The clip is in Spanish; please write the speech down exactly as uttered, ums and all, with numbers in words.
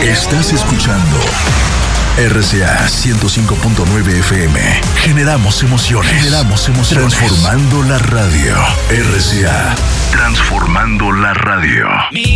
Estás escuchando R C A ciento cinco punto nueve F M. Generamos emociones. Generamos emociones. Transformando la radio. R C A. Transformando la radio.